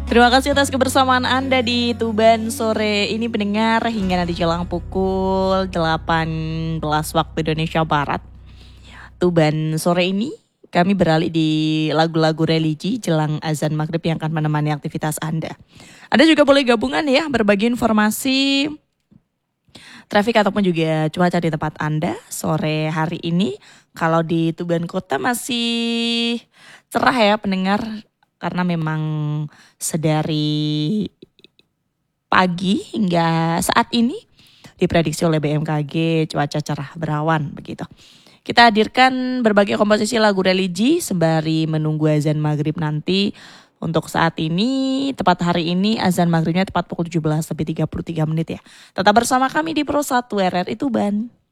Terima kasih atas kebersamaan Anda di Tuban sore ini pendengar hingga nanti jelang pukul 18 waktu Indonesia Barat. Tuban sore ini kami beralih di lagu-lagu religi jelang azan maghrib yang akan menemani aktivitas Anda. Anda juga boleh gabungan ya berbagi informasi traffic ataupun juga cuaca di tempat Anda sore hari ini. Kalau di Tuban Kota masih cerah ya pendengar, karena memang sedari pagi hingga saat ini diprediksi oleh BMKG cuaca cerah berawan begitu. Kita hadirkan berbagai komposisi lagu religi sembari menunggu azan maghrib nanti. Untuk saat ini, tepat hari ini azan maghribnya tepat pukul 17 lebih 33 menit ya. Tetap bersama kami di Pro 1 RRI Tuban.